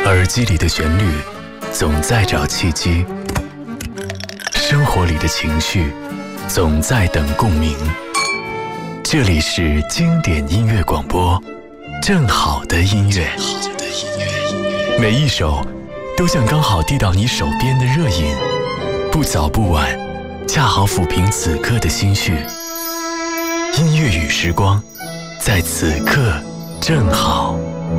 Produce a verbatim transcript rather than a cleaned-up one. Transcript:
耳机里的旋律总在找契机，生活里的情绪总在等共鸣。这里是经典音乐广播，正好的音乐，每一首都像刚好递到你手边的热饮，不早不晚，恰好抚平此刻的心绪。音乐与时光，在此刻正好。